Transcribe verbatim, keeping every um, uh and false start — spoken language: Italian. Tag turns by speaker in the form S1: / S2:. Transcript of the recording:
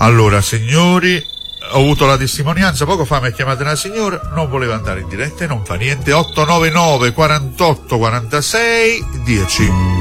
S1: Allora, signori, ho avuto la testimonianza, poco fa mi ha chiamato una signora, non voleva andare in diretta e non fa niente. Otto nove nove quarantotto quarantasei dieci.